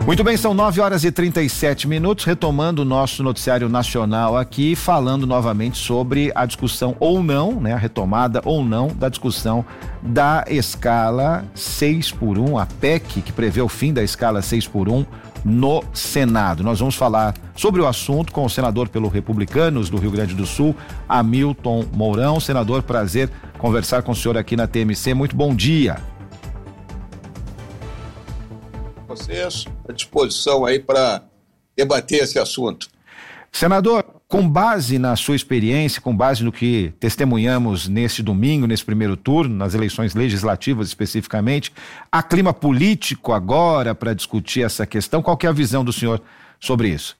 Muito bem, são 9h37, retomando o nosso noticiário nacional aqui, falando novamente sobre a discussão ou não, né, a retomada ou não da discussão da escala 6x1, a PEC que prevê o fim da escala 6x1 no Senado. Nós vamos falar sobre o assunto com o senador pelo Republicanos do Rio Grande do Sul, Hamilton Mourão. Senador, prazer conversar com o senhor aqui na TMC. Muito bom dia. Vocês à disposição aí para debater esse assunto. Senador, com base na sua experiência, com base no que testemunhamos neste domingo, nesse primeiro turno, nas eleições legislativas especificamente, há clima político agora para discutir essa questão? Qual que é a visão do senhor sobre isso?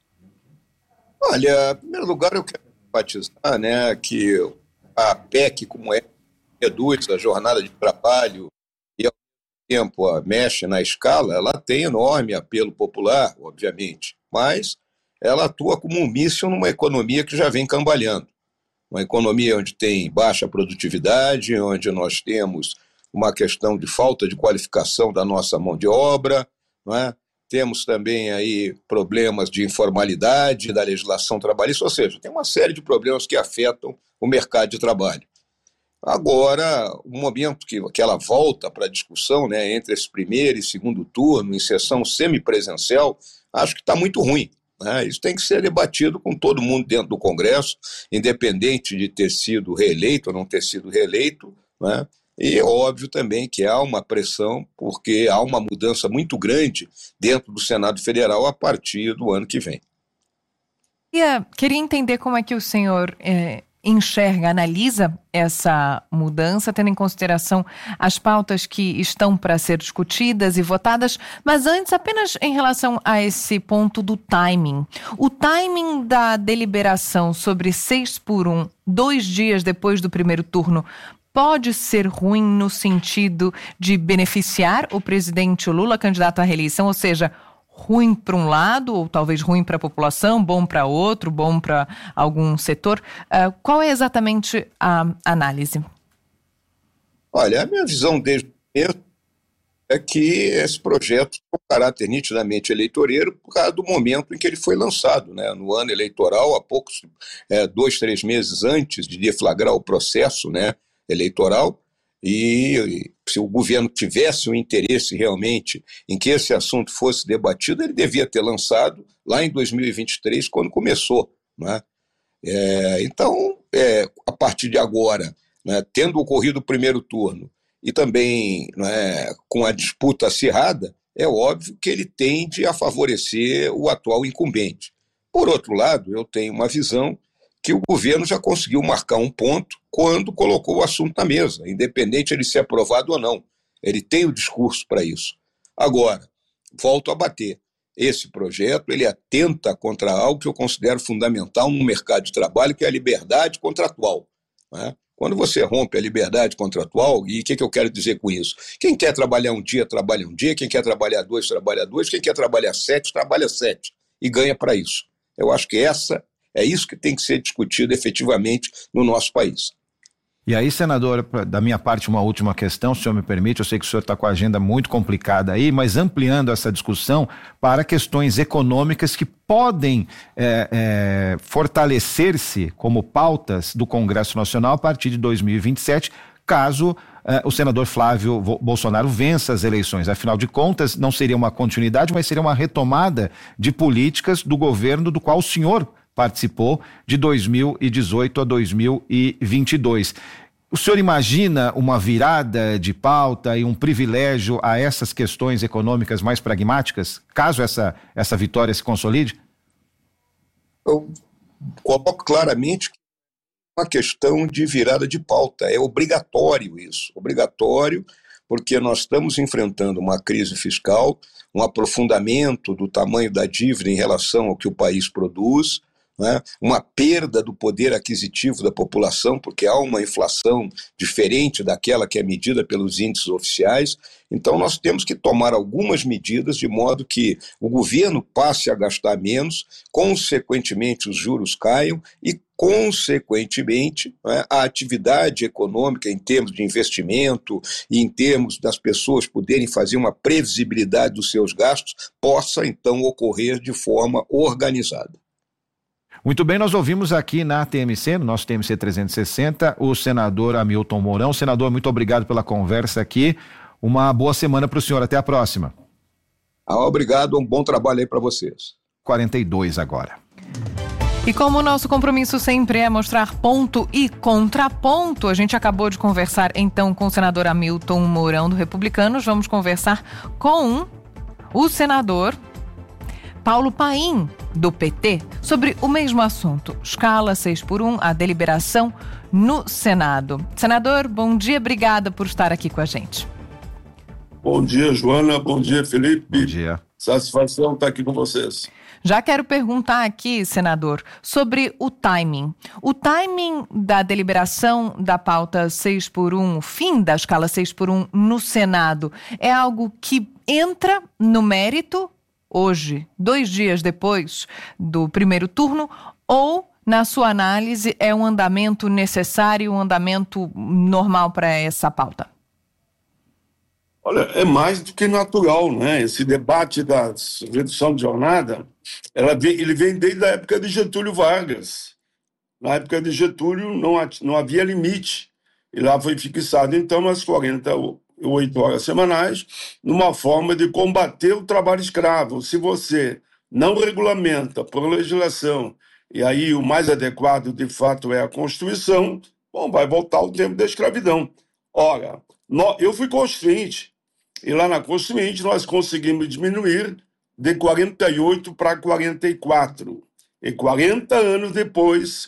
Olha, em primeiro lugar eu quero enfatizar, né, que a PEC, como reduz a jornada de trabalho e ao mesmo tempo mexe na escala, ela tem enorme apelo popular, obviamente, mas ela atua como um míssil numa economia que já vem cambaleando. Uma economia onde tem baixa produtividade, onde nós temos uma questão de falta de qualificação da nossa mão de obra, não é? Temos também aí problemas de informalidade da legislação trabalhista, ou seja, tem uma série de problemas que afetam o mercado de trabalho. Agora, o momento que ela volta para a discussão, né, entre esse primeiro e segundo turno, em sessão semipresencial, acho que está muito ruim. Isso tem que ser debatido com todo mundo dentro do Congresso, independente de ter sido reeleito ou não ter sido reeleito, né? E é óbvio também que há uma pressão, porque há uma mudança muito grande dentro do Senado Federal a partir do ano que vem. Queria entender como é que o senhor enxerga, analisa essa mudança, tendo em consideração as pautas que estão para ser discutidas e votadas, mas antes, apenas em relação a esse ponto do timing. O timing da deliberação sobre 6x1, 2 dias depois do primeiro turno, pode ser ruim no sentido de beneficiar o presidente Lula, candidato à reeleição, ou seja, ruim para um lado, ou talvez ruim para a população, bom para outro, bom para algum setor. Qual é exatamente a análise? Olha, a minha visão desde o começo é que esse projeto tem um caráter nitidamente eleitoreiro por causa do momento em que ele foi lançado, né? No ano eleitoral, há poucos, 2, 3 meses antes de deflagrar o processo, né, eleitoral. E se o governo tivesse um interesse realmente em que esse assunto fosse debatido, ele devia ter lançado lá em 2023, quando começou, né? Então, a partir de agora, né, tendo ocorrido o primeiro turno e também, né, com a disputa acirrada, é óbvio que ele tende a favorecer o atual incumbente. Por outro lado, eu tenho uma visão que o governo já conseguiu marcar um ponto quando colocou o assunto na mesa, independente de ele ser aprovado ou não. Ele tem o discurso para isso. Agora, volto a bater. Esse projeto, ele atenta contra algo que eu considero fundamental no mercado de trabalho, que é a liberdade contratual, né? Quando você rompe a liberdade contratual, e o que eu quero dizer com isso? Quem quer trabalhar um dia, trabalha um dia, quem quer trabalhar 2, trabalha 2, quem quer trabalhar 7, trabalha 7, e ganha para isso. Eu acho que é isso que tem que ser discutido efetivamente no nosso país. E aí, senador, da minha parte, uma última questão, se o senhor me permite. Eu sei que o senhor está com a agenda muito complicada aí, mas ampliando essa discussão para questões econômicas que podem fortalecer-se como pautas do Congresso Nacional a partir de 2027, caso o senador Flávio Bolsonaro vença as eleições. Afinal de contas, não seria uma continuidade, mas seria uma retomada de políticas do governo do qual o senhor participou de 2018 a 2022. O senhor imagina uma virada de pauta e um privilégio a essas questões econômicas mais pragmáticas, caso essa vitória se consolide? Eu coloco claramente que é uma questão de virada de pauta. É obrigatório isso, obrigatório, porque nós estamos enfrentando uma crise fiscal, um aprofundamento do tamanho da dívida em relação ao que o país produz, né? Uma perda do poder aquisitivo da população, porque há uma inflação diferente daquela que é medida pelos índices oficiais. Então nós temos que tomar algumas medidas de modo que o governo passe a gastar menos, consequentemente os juros caiam e, consequentemente, né, a atividade econômica em termos de investimento e em termos das pessoas poderem fazer uma previsibilidade dos seus gastos possa então ocorrer de forma organizada. Muito bem, nós ouvimos aqui na TMC, no nosso TMC 360, o senador Hamilton Mourão. Senador, muito obrigado pela conversa aqui. Uma boa semana para o senhor. Até a próxima. Obrigado, um bom trabalho aí para vocês. 42 agora. E como o nosso compromisso sempre é mostrar ponto e contraponto, a gente acabou de conversar então com o senador Hamilton Mourão do Republicanos. Vamos conversar com o senador Paulo Paim, do PT, sobre o mesmo assunto, escala 6x1, a deliberação no Senado. Senador, bom dia, obrigada por estar aqui com a gente. Bom dia, Joana, bom dia, Felipe. Bom dia. Satisfação estar aqui com vocês. Já quero perguntar aqui, senador, sobre o timing. O timing da deliberação da pauta 6x1, o fim da escala 6x1 no Senado, é algo que entra no mérito hoje, 2 dias depois do primeiro turno, ou, na sua análise, é um andamento necessário, um andamento normal para essa pauta? Olha, é mais do que natural, né? Esse debate da redução de jornada, ele vem desde a época de Getúlio Vargas. Na época de Getúlio não havia limite, e lá foi fixado, então, nas 48 horas semanais, numa forma de combater o trabalho escravo. Se você não regulamenta por legislação, e aí o mais adequado, de fato, é a Constituição, bom, vai voltar o tempo da escravidão. Ora, eu fui constituinte, e lá na Constituinte nós conseguimos diminuir de 48 para 44. E 40 anos depois,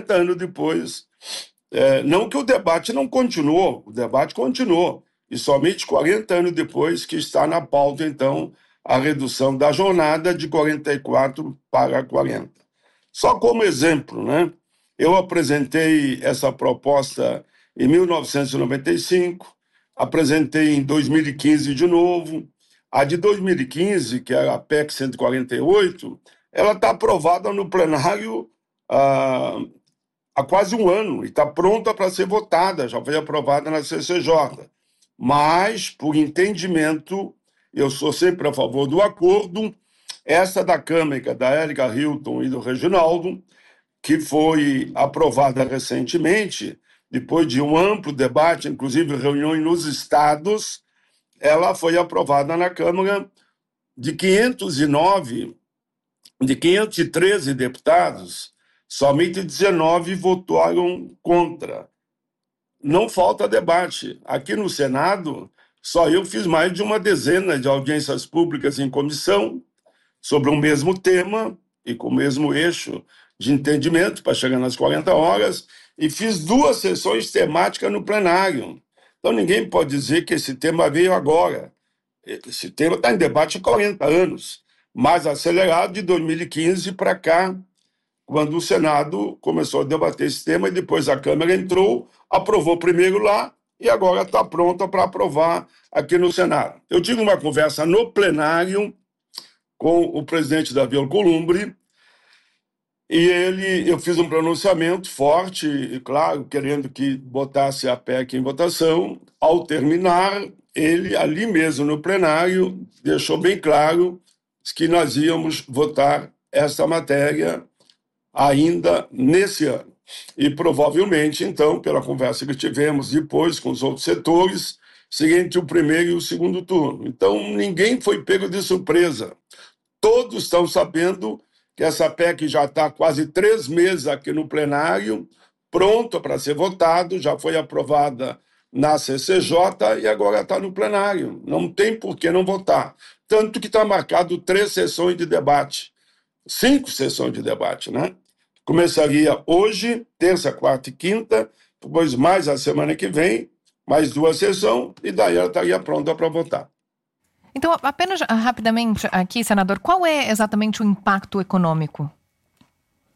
não que o debate não continuou, o debate continuou. E somente 40 anos depois que está na pauta, então, a redução da jornada de 44 para 40. Só como exemplo, né? Eu apresentei essa proposta em 1995, apresentei em 2015 de novo. A de 2015, que é a PEC 148, ela está aprovada no plenário há quase um ano e está pronta para ser votada, já foi aprovada na CCJ. Mas, por entendimento, eu sou sempre a favor do acordo, essa da Câmara, da Érica Hilton e do Reginaldo, que foi aprovada recentemente, depois de um amplo debate, inclusive reuniões nos estados, ela foi aprovada na Câmara de 513 deputados, somente 19 votaram contra. Não falta debate. Aqui no Senado, só eu fiz mais de uma dezena de audiências públicas em comissão sobre o mesmo tema e com o mesmo eixo de entendimento para chegar nas 40 horas e fiz 2 sessões temáticas no plenário. Então ninguém pode dizer que esse tema veio agora. Esse tema está em debate há 40 anos, mais acelerado de 2015 para cá, quando o Senado começou a debater esse tema e depois a Câmara entrou, aprovou primeiro lá e agora está pronta para aprovar aqui no Senado. Eu tive uma conversa no plenário com o presidente Davi Alcolumbre e eu fiz um pronunciamento forte e, claro, querendo que botasse a PEC em votação. Ao terminar, ele, ali mesmo no plenário, deixou bem claro que nós íamos votar essa matéria ainda nesse ano. E provavelmente, então, pela conversa que tivemos depois com os outros setores, seguinte o primeiro e o segundo turno. Então, ninguém foi pego de surpresa. Todos estão sabendo que essa PEC já está quase 3 meses aqui no plenário, pronta para ser votado, já foi aprovada na CCJ e agora está no plenário. Não tem por que não votar. Tanto que está marcado 3 sessões de debate, 5 sessões de debate, né? Começaria hoje, terça, quarta e quinta, depois mais a semana que vem, mais 2 sessões, e daí ela estaria pronta para votar. Então, apenas rapidamente aqui, senador, qual é exatamente o impacto econômico?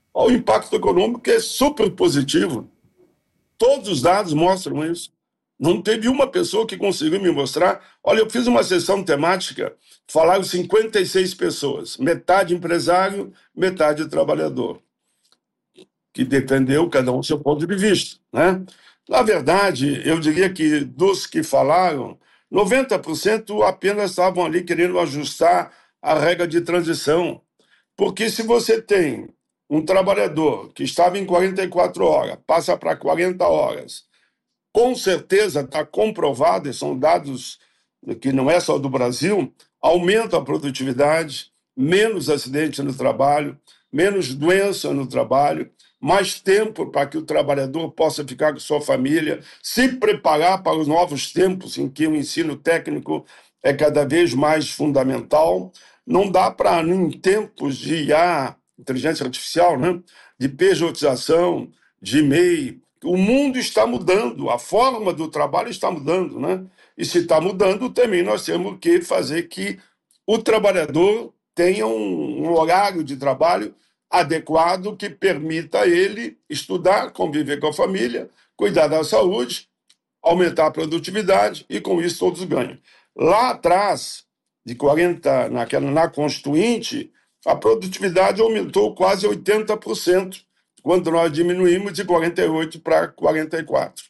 O impacto econômico é super positivo. Todos os dados mostram isso. Não teve uma pessoa que conseguiu me mostrar. Olha, eu fiz uma sessão temática, falaram 56 pessoas, metade empresário, metade trabalhador, que defendeu cada um seu ponto de vista, né? Na verdade, eu diria que dos que falaram, 90% apenas estavam ali querendo ajustar a regra de transição. Porque se você tem um trabalhador que estava em 44 horas, passa para 40 horas, com certeza está comprovado, e são dados que não é só do Brasil, aumenta a produtividade, menos acidentes no trabalho, menos doença no trabalho, mais tempo para que o trabalhador possa ficar com sua família, se preparar para os novos tempos em que o ensino técnico é cada vez mais fundamental. Não dá para, em tempos de IA, inteligência artificial, né, de pejotização, de MEI, o mundo está mudando, a forma do trabalho está mudando, né? E se está mudando, também nós temos que fazer que o trabalhador tenha um horário de trabalho adequado que permita a ele estudar, conviver com a família, cuidar da saúde, aumentar a produtividade e, com isso, todos ganham. Lá atrás, de 40, na Constituinte, a produtividade aumentou quase 80%, quando nós diminuímos de 48 para 44.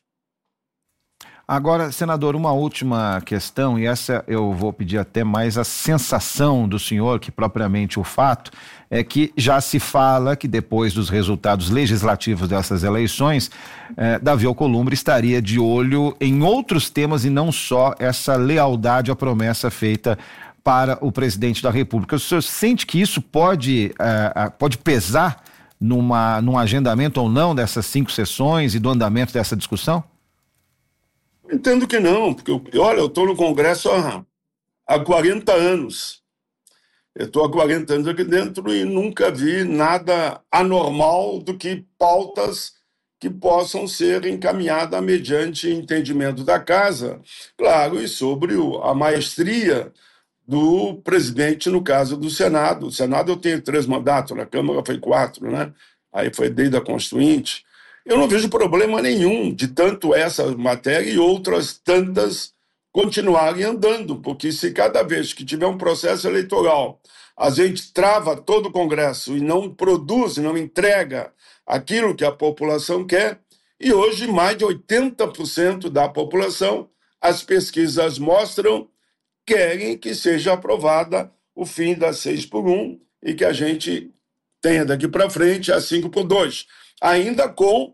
Agora, senador, uma última questão, e essa eu vou pedir até mais a sensação do senhor, que propriamente o fato, é que já se fala que depois dos resultados legislativos dessas eleições, Davi Alcolumbre estaria de olho em outros temas e não só essa lealdade à promessa feita para o presidente da República. O senhor sente que isso pode pesar num agendamento ou não dessas 5 sessões e do andamento dessa discussão? Entendo que não, porque, olha, eu estou no Congresso há 40 anos. Eu estou há 40 anos aqui dentro e nunca vi nada anormal do que pautas que possam ser encaminhadas mediante entendimento da Casa, claro, e sobre a maestria do presidente, no caso do Senado. O Senado eu tenho 3 mandatos, na Câmara foi 4, né? Aí foi desde a Constituinte. Eu não vejo problema nenhum de tanto essa matéria e outras tantas continuarem andando, porque se cada vez que tiver um processo eleitoral a gente trava todo o Congresso e não produz, não entrega aquilo que a população quer, e hoje mais de 80% da população, as pesquisas mostram, querem que seja aprovada o fim da 6x1 e que a gente tenha daqui para frente a 5x2, ainda com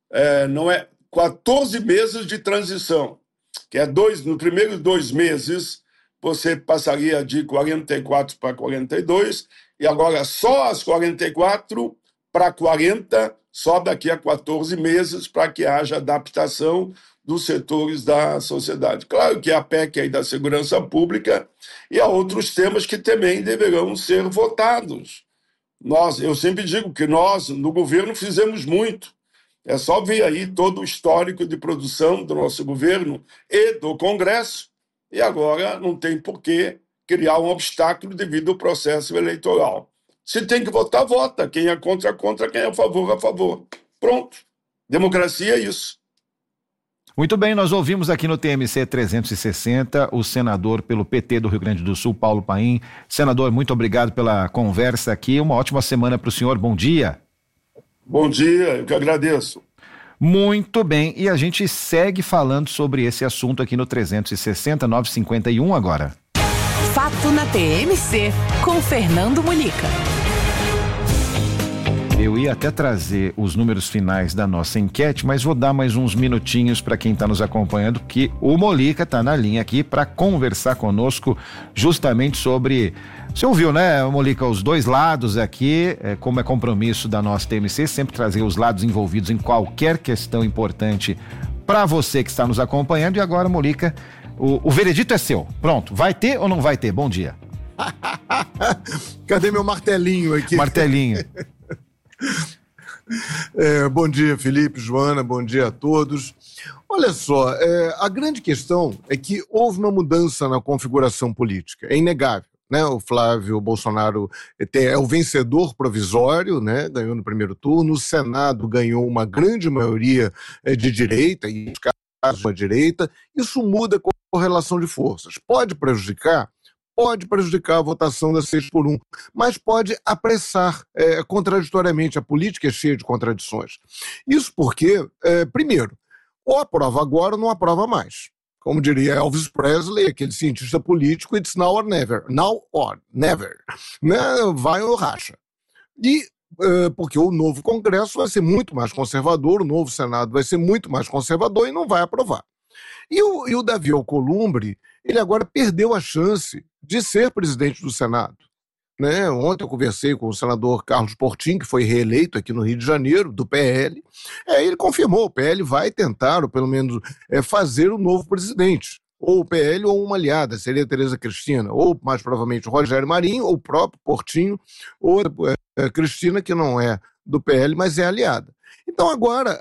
14 meses de transição, que é no primeiros 2 meses você passaria de 44 para 42, e agora só as 44 para 40, só daqui a 14 meses, para que haja adaptação dos setores da sociedade. Claro que a PEC aí da segurança pública e há outros temas que também deverão ser votados. Eu sempre digo que nós, no governo, fizemos muito. É só ver aí todo o histórico de produção do nosso governo e do Congresso, e agora não tem por que criar um obstáculo devido ao processo eleitoral. Se tem que votar, vota. Quem é contra, contra. Quem é a favor, a favor. Pronto. Democracia é isso. Muito bem, nós ouvimos aqui no TMC 360 o senador pelo PT do Rio Grande do Sul, Paulo Paim. Senador, muito obrigado pela conversa aqui. Uma ótima semana para o senhor. Bom dia. Bom dia, eu que agradeço. Muito bem, e a gente segue falando sobre esse assunto aqui no 360, 951 agora. Fato na TMC, com Fernando Mulica. Eu ia até trazer os números finais da nossa enquete, mas vou dar mais uns minutinhos para quem está nos acompanhando, que o Mulica está na linha aqui para conversar conosco justamente sobre... Você ouviu, né, Mulica, os 2 lados aqui, como é compromisso da nossa TMC, sempre trazer os lados envolvidos em qualquer questão importante para você que está nos acompanhando. E agora, Mulica, o veredito é seu. Pronto, vai ter ou não vai ter? Bom dia. Cadê meu martelinho aqui? Martelinho. Bom dia, Felipe, Joana, bom dia a todos. Olha só, a grande questão é que houve uma mudança na configuração política, é inegável, né? O Flávio Bolsonaro é o vencedor provisório, né? Ganhou no primeiro turno, o Senado ganhou uma grande maioria de direita, e nos casos uma direita. Isso muda a correlação de forças. Pode prejudicar a votação da 6x1, mas pode apressar contraditoriamente. A política é cheia de contradições. Isso porque, primeiro, ou aprova agora ou não aprova mais. Como diria Elvis Presley, aquele cientista político, it's now or never. Now or never. Né? Vai ou racha. E porque o novo Congresso vai ser muito mais conservador, o novo Senado vai ser muito mais conservador e não vai aprovar. E o Davi Alcolumbre, ele agora perdeu a chance de ser presidente do Senado. Né? Ontem eu conversei com o senador Carlos Portinho, que foi reeleito aqui no Rio de Janeiro, do PL. Ele confirmou, o PL vai tentar, ou pelo menos fazer o novo presidente. Ou o PL ou uma aliada, seria a Tereza Cristina, ou mais provavelmente o Rogério Marinho, ou o próprio Portinho, ou a Cristina, que não é do PL, mas é aliada. Então agora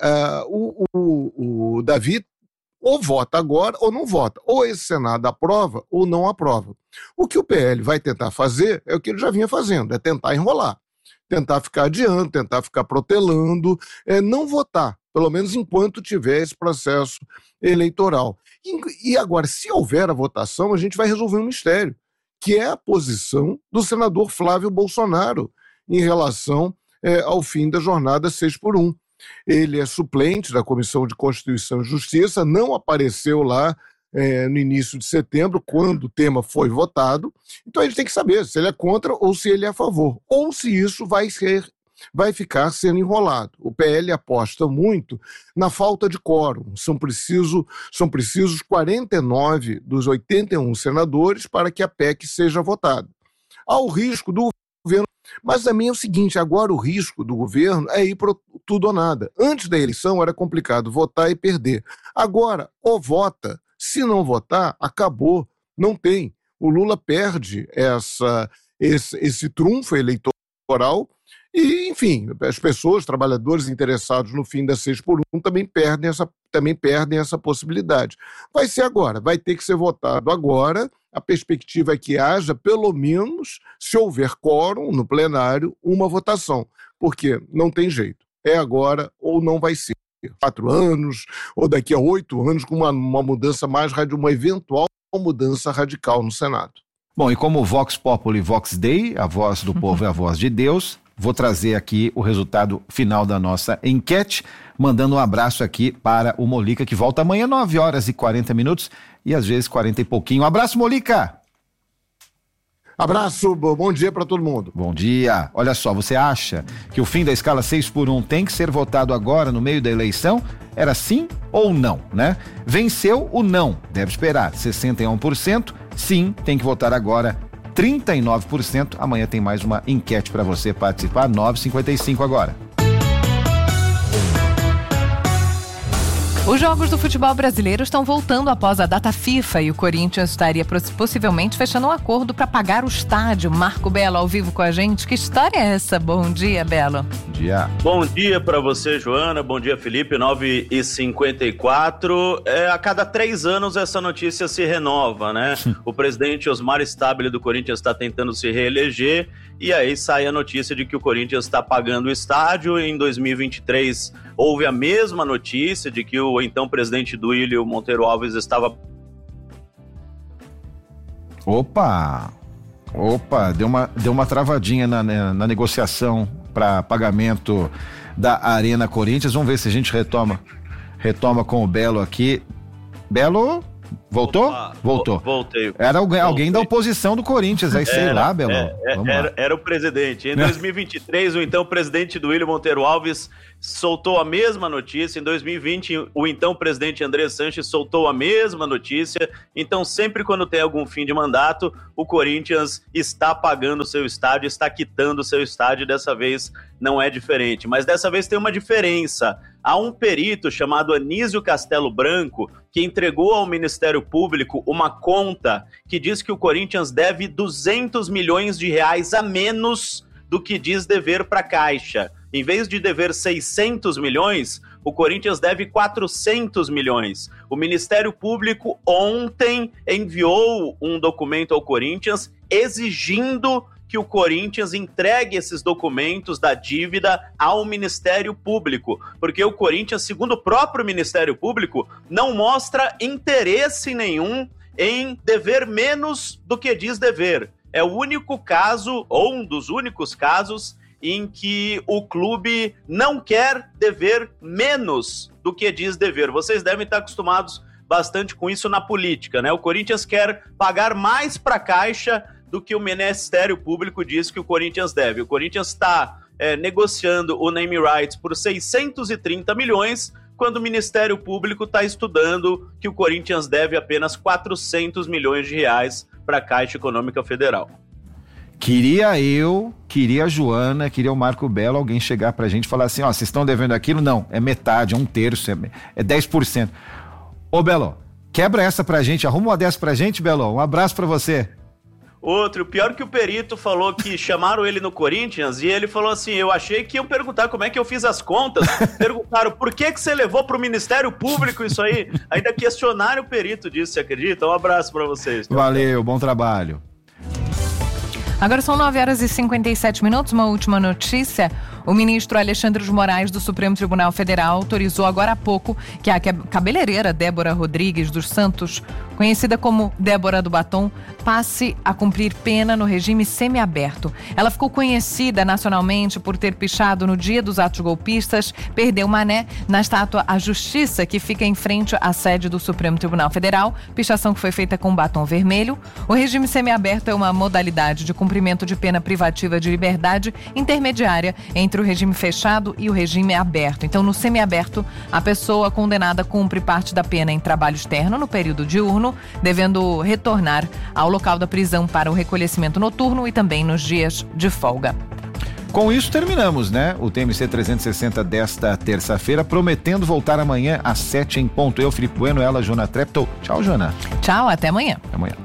o Davi ou vota agora ou não vota. Ou esse Senado aprova ou não aprova. O que o PL vai tentar fazer é o que ele já vinha fazendo, é tentar enrolar, tentar ficar adiando, tentar ficar protelando, não votar, pelo menos enquanto tiver esse processo eleitoral. E agora, se houver a votação, a gente vai resolver um mistério, que é a posição do senador Flávio Bolsonaro em relação ao fim da jornada 6x1. Ele é suplente da Comissão de Constituição e Justiça, não apareceu lá no início de setembro, quando o tema foi votado. Então a gente tem que saber se ele é contra ou se ele é a favor, ou se isso vai ficar sendo enrolado. O PL aposta muito na falta de quórum. São precisos 49 dos 81 senadores para que a PEC seja votada. Há o risco do governo. Mas também é o seguinte, agora o risco do governo é ir para tudo ou nada. Antes da eleição era complicado votar e perder. Agora, ou vota, se não votar, acabou, não tem. O Lula perde esse trunfo eleitoral e, enfim, as pessoas, trabalhadores interessados no fim da 6x1 também perdem essa possibilidade. Vai ser agora, vai ter que ser votado agora. A perspectiva é que haja, pelo menos, se houver quórum no plenário, uma votação, porque não tem jeito. É agora ou não vai ser. 4 anos ou daqui a 8 anos, com uma mudança uma eventual mudança radical no Senado. Bom, e como Vox Populi Vox Dei, a voz do povo é a voz de Deus, vou trazer aqui o resultado final da nossa enquete, mandando um abraço aqui para o Molica, que volta amanhã 9h40 e às vezes 40 e pouquinho. Um abraço, Molica! Abraço, bom dia para todo mundo. Bom dia. Olha só, você acha que o fim da escala 6x1 tem que ser votado agora no meio da eleição? Era sim ou não, né? Venceu o não, deve esperar, 61%. Sim, tem que votar agora, 39%. Amanhã tem mais uma enquete para você participar, 9h55 agora. Os jogos do futebol brasileiro estão voltando após a data FIFA e o Corinthians estaria possivelmente fechando um acordo para pagar o estádio. Marco Belo ao vivo com a gente. Que história é essa? Bom dia, Belo. Bom dia. Bom dia para você, Joana. Bom dia, Felipe. 9h54. A cada 3 anos essa notícia se renova, né? O presidente Osmar Stabile do Corinthians está tentando se reeleger e aí sai a notícia de que o Corinthians está pagando o estádio. Em 2023 houve a mesma notícia de que o então presidente Duílio Monteiro Alves estava... Opa, deu uma travadinha na negociação para pagamento da Arena Corinthians. Vamos ver se a gente retoma com o Belo aqui. Belo, voltou? Opa, voltou. Voltei. Era alguém da oposição do Corinthians, aí sei lá, Belo. Era o presidente. Em 2023, o então presidente Duílio Monteiro Alves soltou a mesma notícia. Em 2020, o então presidente André Sanches soltou a mesma notícia. Então, sempre quando tem algum fim de mandato, o Corinthians está pagando o seu estádio, está quitando o seu estádio. Dessa vez não é diferente. Mas dessa vez tem uma diferença. Há um perito chamado Anísio Castelo Branco que entregou ao Ministério Público uma conta que diz que o Corinthians deve 200 milhões de reais a menos do que diz dever para a Caixa. Em vez de dever 600 milhões, O Corinthians deve 400 milhões. O Ministério Público ontem enviou um documento ao Corinthians exigindo que o Corinthians entregue esses documentos da dívida ao Ministério Público, porque o Corinthians, segundo o próprio Ministério Público, não mostra interesse nenhum em dever menos do que diz dever. É o único caso, ou um dos únicos casos, em que o clube não quer dever menos do que diz dever. Vocês devem estar acostumados bastante com isso na política, né? O Corinthians quer pagar mais para a Caixa do que o Ministério Público diz que o Corinthians deve. O Corinthians está negociando o name rights por 630 milhões, quando o Ministério Público está estudando que o Corinthians deve apenas 400 milhões de reais para a Caixa Econômica Federal. Queria a Joana, queria o Marco Belo, alguém chegar pra gente e falar assim, ó, vocês estão devendo aquilo? Não, é metade, é um terço, é 10%. Ô, Belo, quebra essa pra gente, arruma uma dessa pra gente, Belo, um abraço pra você. Outro, pior que o perito falou que chamaram ele no Corinthians e ele falou assim, eu achei que iam perguntar como é que eu fiz as contas, perguntaram por que você levou pro Ministério Público isso aí, ainda questionaram o perito disso, você acredita? Um abraço pra vocês. Valeu, bom trabalho. Agora são 9h57, uma última notícia. O ministro Alexandre de Moraes do Supremo Tribunal Federal autorizou agora há pouco que a cabeleireira Débora Rodrigues dos Santos, conhecida como Débora do Batom, passe a cumprir pena no regime semiaberto. Ela ficou conhecida nacionalmente por ter pichado no dia dos atos golpistas, perdeu mané na estátua A Justiça, que fica em frente à sede do Supremo Tribunal Federal, pichação que foi feita com batom vermelho. O regime semiaberto é uma modalidade de cumprimento de pena privativa de liberdade intermediária entre o regime fechado e o regime aberto. Então, no semiaberto, a pessoa condenada cumpre parte da pena em trabalho externo no período diurno, devendo retornar ao local da prisão para o recolhimento noturno e também nos dias de folga. Com isso terminamos, né? O TMC 360 desta terça-feira, prometendo voltar amanhã às 7 em ponto. Eu, Felipe Bueno, ela, Joana Treptow. Tchau, Joana. Tchau, até amanhã. Até amanhã.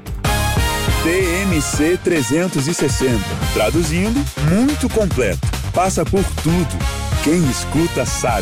TMC 360. Traduzindo, muito completo. Passa por tudo. Quem escuta sabe.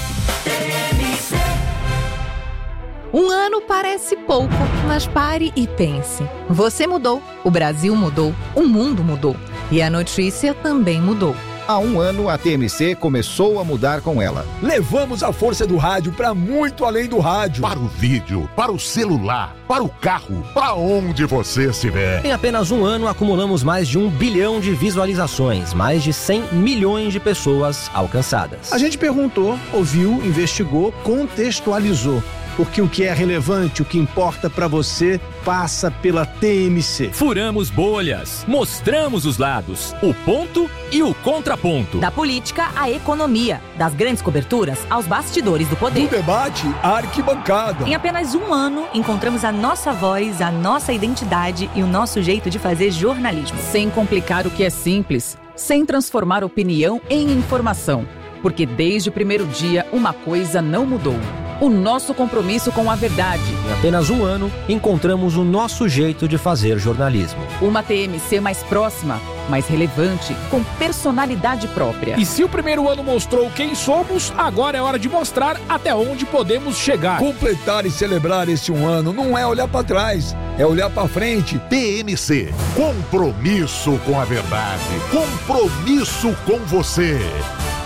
Um ano parece pouco, mas pare e pense. Você mudou, o Brasil mudou, o mundo mudou. E a notícia também mudou. Há um ano, a TMC começou a mudar com ela. Levamos a força do rádio para muito além do rádio. Para o vídeo, para o celular, para o carro, para onde você estiver. Em apenas um ano, acumulamos mais de 1 bilhão de visualizações, mais de 100 milhões de pessoas alcançadas. A gente perguntou, ouviu, investigou, contextualizou. Porque o que é relevante, o que importa para você, passa pela TMC. Furamos bolhas, mostramos os lados, o ponto e o contraponto. Da política à economia, das grandes coberturas aos bastidores do poder. Do debate à arquibancada. Em apenas um ano, encontramos a nossa voz, a nossa identidade e o nosso jeito de fazer jornalismo. Sem complicar o que é simples, sem transformar opinião em informação. Porque desde o primeiro dia, uma coisa não mudou. O nosso compromisso com a verdade. Em apenas um ano, encontramos o nosso jeito de fazer jornalismo. Uma TMC mais próxima, mais relevante, com personalidade própria. E se o primeiro ano mostrou quem somos, agora é hora de mostrar até onde podemos chegar. Completar e celebrar esse um ano não é olhar para trás, é olhar para frente. TMC, compromisso com a verdade, compromisso com você.